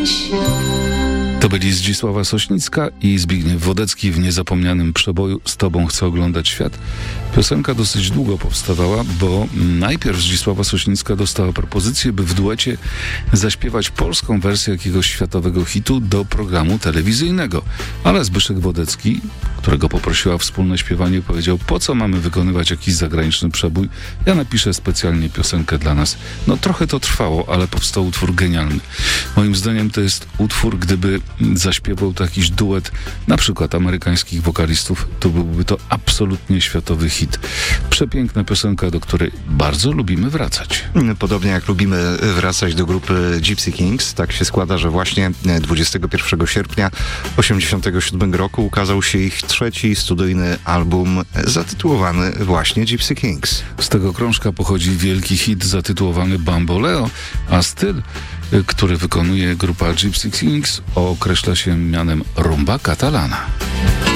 To byli Zdzisława Sośnicka i Zbigniew Wodecki w niezapomnianym przeboju Z tobą chcę oglądać świat. Piosenka dosyć długo powstawała, bo najpierw Zdzisława Sośnicka dostała propozycję, by w duecie zaśpiewać polską wersję jakiegoś światowego hitu do programu telewizyjnego. Ale Zbyszek Wodecki, którego poprosiła o wspólne śpiewanie, powiedział: po co mamy wykonywać jakiś zagraniczny przebój? Ja napiszę specjalnie piosenkę dla nas. No trochę to trwało, ale powstał utwór genialny. Moim zdaniem to jest utwór, gdyby zaśpiewał to jakiś duet, na przykład amerykańskich wokalistów, to byłby to absolutnie światowy hit. Przepiękna piosenka, do której bardzo lubimy wracać. Podobnie jak lubimy wracać do grupy Gypsy Kings, tak się składa, że właśnie 21 sierpnia 1987 roku ukazał się ich trzeci studyjny album zatytułowany właśnie Gypsy Kings. Z tego krążka pochodzi wielki hit zatytułowany Bamboleo, a styl, który wykonuje grupa Gypsy Kings, określa się mianem rumba catalana.